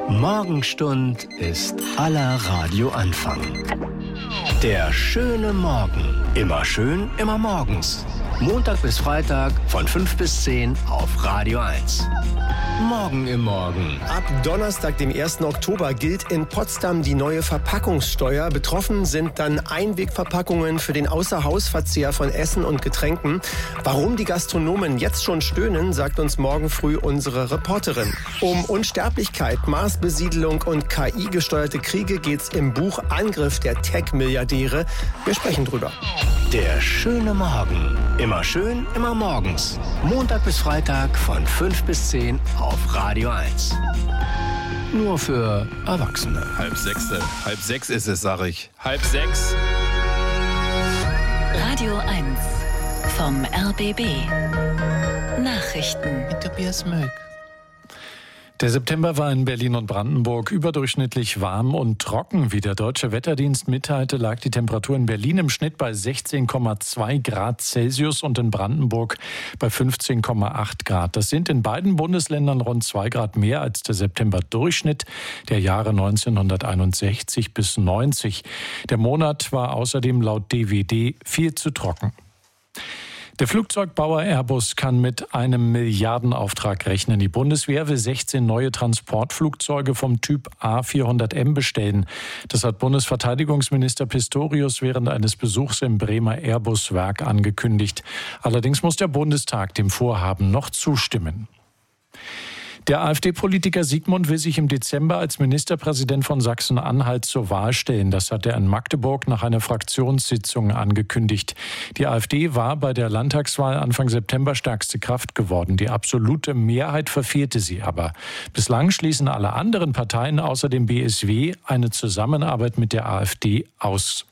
Morgenstund ist aller Radioanfang. Der schöne Morgen. Immer schön, immer morgens. Montag bis Freitag von 5 bis 10 auf Radio 1. Morgen im Morgen. Ab Donnerstag, dem 1. Oktober, gilt in Potsdam die neue Verpackungssteuer. Betroffen sind dann Einwegverpackungen für den Außerhausverzehr von Essen und Getränken. Warum die Gastronomen jetzt schon stöhnen, sagt uns morgen früh unsere Reporterin. Um Unsterblichkeit, Marsbesiedelung und KI-gesteuerte Kriege geht's im Buch Angriff der Tech-Milliardäre. Wir sprechen drüber. Der schöne Morgen. Immer schön, immer morgens. Montag bis Freitag von 5 bis 10 auf Radio 1. Nur für Erwachsene. 5:30 ist es, sag ich. 5:30. Radio 1 vom RBB. Nachrichten mit Tobias Möck. Der September war in Berlin und Brandenburg überdurchschnittlich warm und trocken. Wie der Deutsche Wetterdienst mitteilte, lag die Temperatur in Berlin im Schnitt bei 16,2 Grad Celsius und in Brandenburg bei 15,8 Grad. Das sind in beiden Bundesländern rund 2 Grad mehr als der September-Durchschnitt der Jahre 1961 bis 90. Der Monat war außerdem laut DWD viel zu trocken. Der Flugzeugbauer Airbus kann mit einem Milliardenauftrag rechnen. Die Bundeswehr will 16 neue Transportflugzeuge vom Typ A400M bestellen. Das hat Bundesverteidigungsminister Pistorius während eines Besuchs im Bremer Airbus-Werk angekündigt. Allerdings muss der Bundestag dem Vorhaben noch zustimmen. Der AfD-Politiker Siegmund will sich im Dezember als Ministerpräsident von Sachsen-Anhalt zur Wahl stellen. Das hat er in Magdeburg nach einer Fraktionssitzung angekündigt. Die AfD war bei der Landtagswahl Anfang September stärkste Kraft geworden. Die absolute Mehrheit verfehlte sie aber. Bislang schließen alle anderen Parteien außer dem BSW eine Zusammenarbeit mit der AfD aus.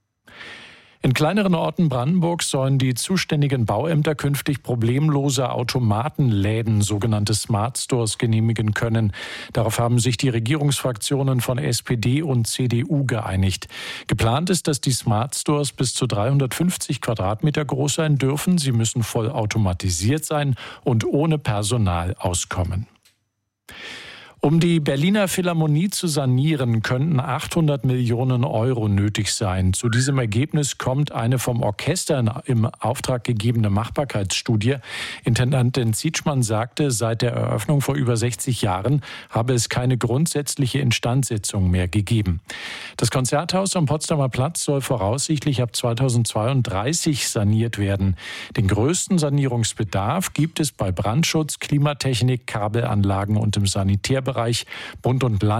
In kleineren Orten Brandenburgs sollen die zuständigen Bauämter künftig problemlose Automatenläden, sogenannte Smart Stores, genehmigen können. Darauf haben sich die Regierungsfraktionen von SPD und CDU geeinigt. Geplant ist, dass die Smart Stores bis zu 350 Quadratmeter groß sein dürfen. Sie müssen voll automatisiert sein und ohne Personal auskommen. Um die Berliner Philharmonie zu sanieren, könnten 800 Millionen Euro nötig sein. Zu diesem Ergebnis kommt eine vom Orchester im Auftrag gegebene Machbarkeitsstudie. Intendantin Zietschmann sagte, seit der Eröffnung vor über 60 Jahren habe es keine grundsätzliche Instandsetzung mehr gegeben. Das Konzerthaus am Potsdamer Platz soll voraussichtlich ab 2032 saniert werden. Den größten Sanierungsbedarf gibt es bei Brandschutz, Klimatechnik, Kabelanlagen und im Sanitärbereich. Bund und Land